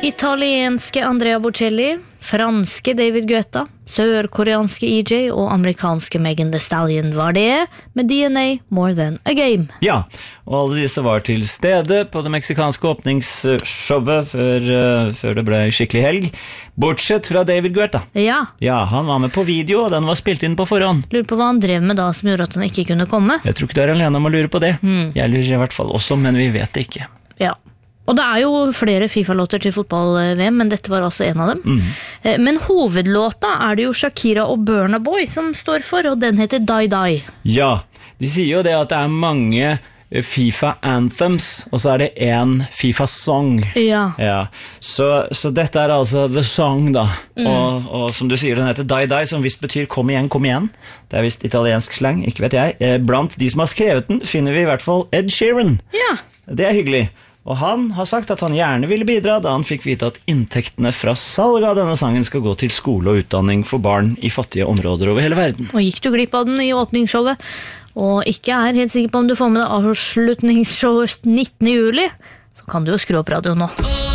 Italienske Andrea Bocelli, franske David Guetta, sørkoreanske EJ og amerikanske Megan Thee Stallion var det, med DNA More Than a Game. Ja, og alle disse var til stede på det meksikanske åpningsshowet før det ble skikkelig helg, bortsett fra David Guetta. Ja. Ja, han var med på video, og den var spilt inn på forhånd. Lurer på hva han drev med da som gjorde at han ikke kunne komme. Jeg tror ikke du er alene om å lure på det. Jeg lurer i hvert fall også, men vi vet det ikke. Ja. Og det er jo flere FIFA-låter til fotball-VM, men dette var også en av dem. Men hovedlåta er det jo Shakira og Burna Boy som står for, og den heter Die Die. Ja, de sier jo det at det er mange FIFA-anthems, og så er det en FIFA-song. Ja. Så dette er altså The Song da, og som du sier, den heter Die Die, som visst betyr kom igjen, kom igjen. Det er visst italiensk slang, ikke vet jeg. Blant de som har skrevet den, finner vi i hvert fall Ed Sheeran. Ja. Det er hyggelig. Og han har sagt at han gjerne ville bidra da han fikk vite at inntektene fra salg av denne sangen skal gå til skole og utdanning for barn i fattige områder over hele verden. Og gikk du glipp av den i åpningsshowet, og ikke er helt sikker på om du får med deg avslutningsshowet 19. juli, så kan du jo skru opp radioen nå.